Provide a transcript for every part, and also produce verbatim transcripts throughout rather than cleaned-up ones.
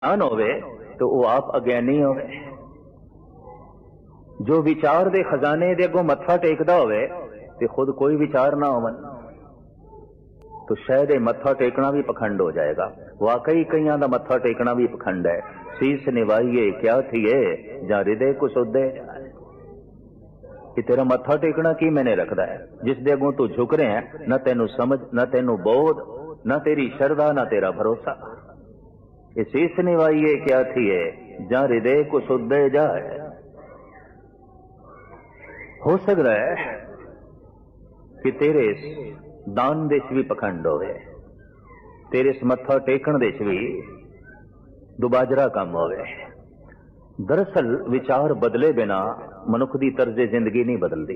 ज्ञान होवे तो वो आप अज्ञानी होवे। जो विचार दे खजाने दे अगों मत्था टेकदा होवे ते खुद कोई विचार ना होवन तो शायद मत्था टेकना भी पखंड हो जाएगा। वाकई कईयां दा मत्था टेकना भी पखंड है। शीस निवाइए क्या थिए जा हृदय को सुधे। कि तेरा मत्था टेकना की मैंने रखदा है जिस दे अगों तू झुक रहे हैं, न तेनू समझ न तेनू बोध न तेरी श्रद्धा न तेरा भरोसा। ये शीस निवाइए क्या थिए जा हृदय को सुधे जाए। हो सकता है कि तेरे दान देश भी पखंड होवे, तेरे मत्था टेकण देश भी दुबाजरा काम होवे। दरअसल विचार बदले बिना मनुख की तर्जे जिंदगी नहीं बदलती।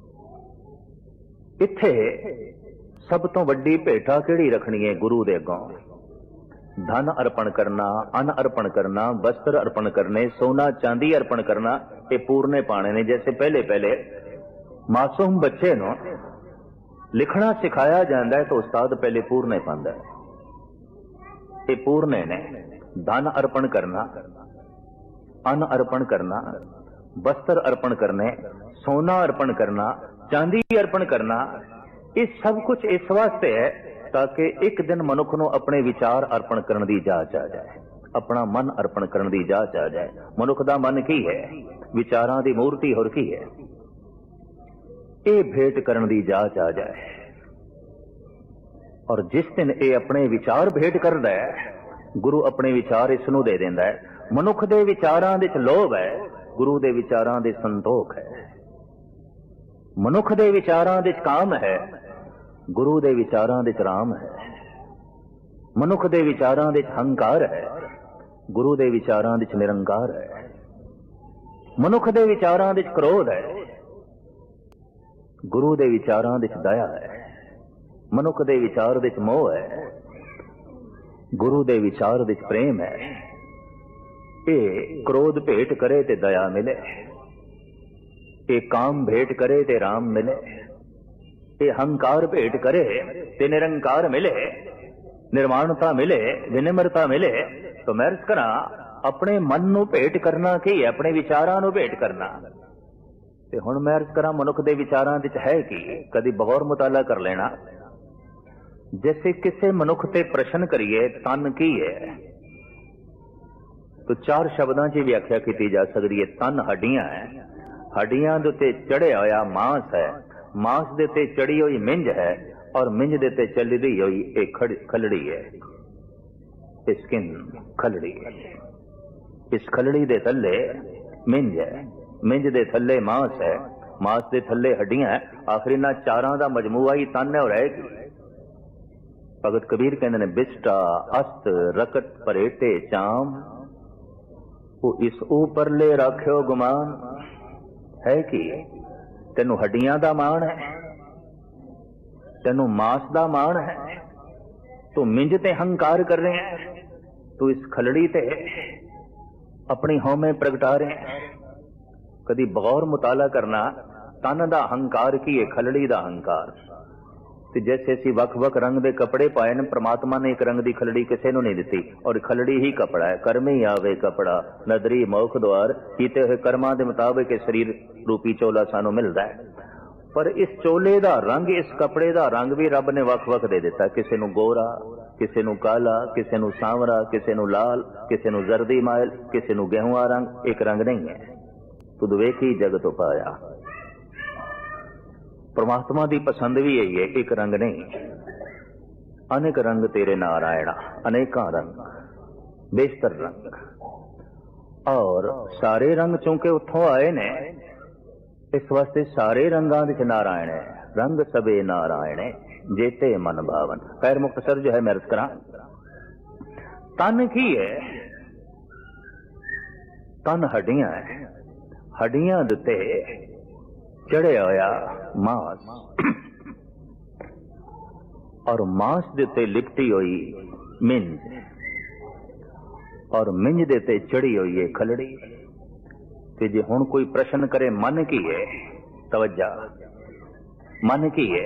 इत्थे सब तो वड्डी भेटा किहड़ी रखनी है गुरु दे अगों? धन अर्पण करना, अन्न अर्पण करना, वस्त्र अर्पण करने, सोना चांदी अर्पण करना, ये पूरने पाने ने। जैसे पहले पहले मासूम बच्चे नो लिखना सिखाया जाता है तो उस्ताद पहले पूरने पांदा है। ये पूरने ने धन अर्पण करना, अन्न अर्पण करना, वस्त्र अर्पण करने, सोना अर्पण करना, चांदी अर्पण करना, ये सब कुछ इस वास्ते है ताकि एक दिन मनुख को अपने विचार अर्पण करने की जांच आ जाए, अपना मन अर्पण करने की जांच आ जाए। मनुख का मन की है, विचारां दी मूर्ति होर की है, ये भेंट करने की जांच आ जाए। और जिस दिन ये अपने विचार भेंट करता है, गुरु अपने विचार इसनू दे देंदा है। मनुख दे विचारां दे च लोभ है, गुरु दे विचारां दे संतोख है। मनुख दे विचारां दे च काम है, गुरु दे विचारां दे च राम है। मनुख दे विचारां दे च हंकार है, गुरु दे विचारां दे च निरंकार है। मनुख दे विचारां दे च क्रोध है, गुरु दे विचारां दे च दया है। मनुख दे विचार दे च मोह है, गुरु दे विचार दे च प्रेम है। ये क्रोध भेंट करे ते दया मिले, ये काम भेंट करे ते राम मिले, ये हंकार भेंट करे ते निरंकार मिले, निर्माणता मिले, विनम्रता मिले। तो मैं अर्ज करा अपने मन नू भेंट करना की है, अपने विचारां नू भेंट करना। ते हुण मैं अर्ज करा मनुख दे विचारां दे च है की? कदी बगौर मुताला कर लेना। जैसे किसी मनुख ते प्रश्न करिए तन की है तो चार शब्दों की व्याख्या की जा सकती है। तन हड्डियां है, हड्डियां दे उत्ते चढ़िया होया मांस है, मांस दे उत्ते चढ़ी हुई मिंज है, और मिंज दे उत्ते चलदी हुई एक खलड़ी है। स्किन खलड़ी है। इस खलड़ी दे थल्ले मिंज है, मिंज दे थल्ले मांस है, मांस दे थल्ले हड्डियां है। आखिर इन्हां चारां दा मजमूआ ही तन है और है की? भगत कबीर कहते ने बिस्टा अस्त रकट परेटे चाम, वो इस ऊपर ले रखियो गुमान। है कि तेनू हड्डियां दा मान है, तेनू मांस दा मान है, तू मिंज ते हंकार कर रहे हैं, तू इस खलड़ी ते अपनी हौमे प्रगटा रहे हैं। कदी बगौर मुताला करना तन दा हंकार की है, खलड़ी दा हंकार। तो जैसे असी वख वख रंग दे कपड़े पाए ने, परमात्मा ने एक रंग दी खलड़ी किसी नू नहीं दिती, और खलड़ी ही कपड़ा है। कर्म ही आवे कपड़ा नदरी मौख द्वार, कीते हुए कर्मां दे मुताबिक शरीर रूपी चोला सानू मिलदा है। पर इस चोले दा रंग, इस कपड़े दा रंग भी रब ने वख वख दे दिता। किसी नू गोरा, किसी नू काला, किसी नू सांवरा, किसी नू लाल, किसी नू जर्दी मायल, किसी नू गेहुआ रंग। एक रंग नहीं है। तुद वेखी जगत पाया। परमात्मा की पसंद भी यही है, एक रंग नहीं। अनेक रंग तेरे नारायणा, अनेका रंग, बेशतर रंग। और सारे रंग चूंकि उथों आए ने, इस वास्ते सारे रंगां विच नारायण है। रंग सबे नारायण जेते मन भावन। खैर मुख्तसर जो है मैं अर्ज करा, तन की है? तन हड्डियां है, हड्डियां दे चढ़े होया मांस, और मांस दे उत्ते लिपटी हुई मिंज, और मिंज दे उत्ते चढ़ी हुई है खलड़ी। ते जे हुण कोई प्रश्न करे मन की है, तवज्जा, मन की है?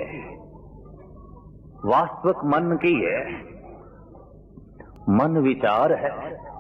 वास्तविक मन की है? मन विचार है,